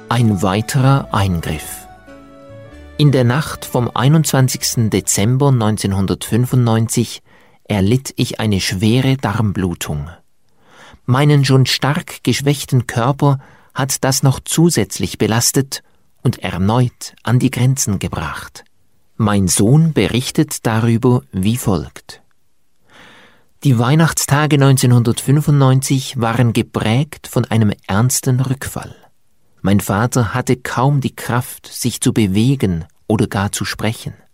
Ein weiterer Eingriff. In der Nacht vom 21. Dezember 1995 erlitt ich eine schwere Darmblutung. Meinen schon stark geschwächten Körper hat das noch zusätzlich belastet und erneut an die Grenzen gebracht. Mein Sohn berichtet darüber wie folgt. Die Weihnachtstage 1995 waren geprägt von einem ernsten Rückfall. Mein Vater hatte kaum die Kraft, sich zu bewegen oder gar zu sprechen.